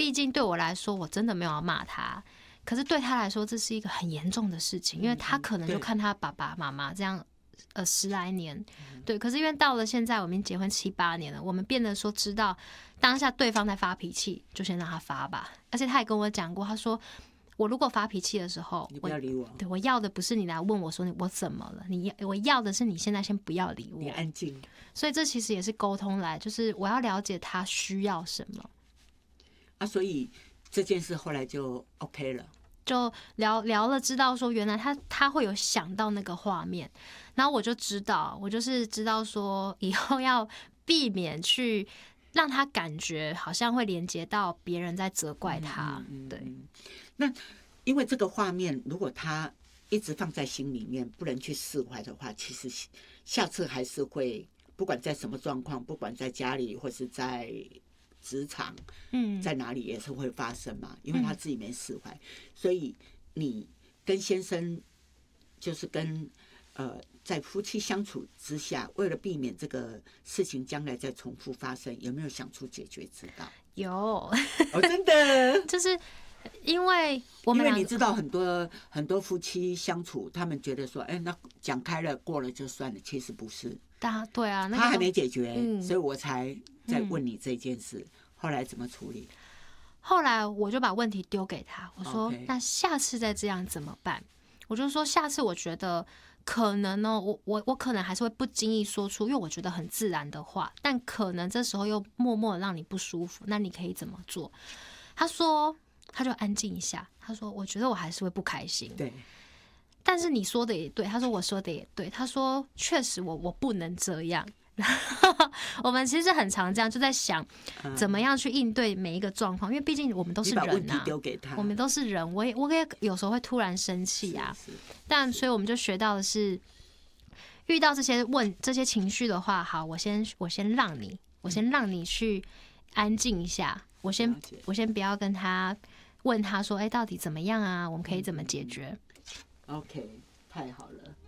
毕竟对我来说，我真的没有要骂他，可是对他来说，这是一个很严重的事情，因为他可能就看他爸爸妈妈这样10来年，对。可是因为到了现在，我们已经结婚7、8年了，我们变得说知道当下对方在发脾气，就先让他发吧。而且他也跟我讲过，他说我如果发脾气的时候， 你不要理我。 对，我要的不是你来问我说我怎么了，我要的是你现在先不要理我， 你安静。 所以这其实也是沟通来，就是我要了解他需要什么啊。所以这件事后来就 OK 了。 就聊了，知道说原来他会有想到那个画面，然后我就是知道说以后要避免去让他感觉好像会连接到别人在责怪他。对， 那因为这个画面，如果他一直放在心里面，不能去释怀的话，其实下次还是会，不管在什么状况，不管在家里或是在职场，在哪里也是会发生嘛，因为他自己没释怀，所以你跟先生就是跟在夫妻相处之下，为了避免这个事情将来再重复发生，有没有想出解决之道？ 有哦，真的， 就是因为我们你知道很多夫妻相处，他们觉得说，那讲开了过了就算了，其实不是。 对啊， 他还没解决，所以我才在问你这件事。后来怎么处理？ 后来我就把问题丢给他，我说：“那下次再这样怎么办？”我就说：“下次我觉得可能呢，我可能还是会不经意说出，因为我觉得很自然的话，但可能这时候又默默的让你不舒服，那你可以怎么做？”他说，他就安静一下，他说：“我觉得我还是会不开心。” 对。 但是你说的也对，他说我说的也对，他说确实我不能这样。我们其实很常这样，就在想怎么样去应对每一个状况，因为毕竟我们都是人啊， 你把问题丢给他， 我们都是人，我也有时候会突然生气啊。但所以我们就学到的是，遇到这些情绪的话，好，我先让你去安静一下，我先不要跟他问他说，到底怎么样啊？我们可以怎么解决？ OK， 太好了。